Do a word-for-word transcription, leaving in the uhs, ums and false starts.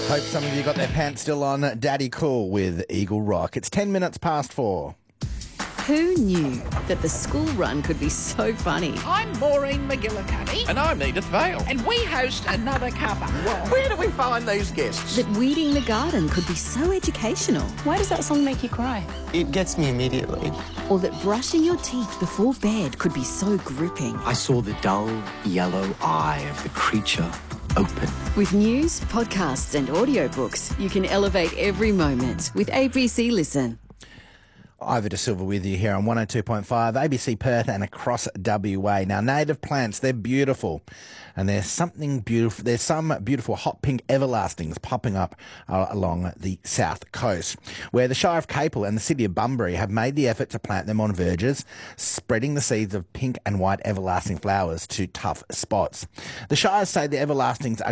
Hope some of you got their pants still on. Daddy Cool with Eagle Rock. It's ten minutes past four. Who knew that the school run could be so funny? I'm Maureen McGillicuddy. And I'm Edith Vale. And we host Another Cuppa. Where do we find these guests? That weeding the garden could be so educational. Why does that song make you cry? It gets me immediately. Or that brushing your teeth before bed could be so gripping. I saw the dull yellow eye of the creature open. With news, podcasts and audiobooks, you can elevate every moment with A B C Listen. Ivor De Silva with you here on one oh two point five, A B C Perth and across W A. Now, native plants, they're beautiful. And there's something beautiful, there's some beautiful hot pink everlastings popping up uh, along the south coast, where the Shire of Capel and the city of Bunbury have made the effort to plant them on verges, spreading the seeds of pink and white everlasting flowers to tough spots. The Shires say the everlastings are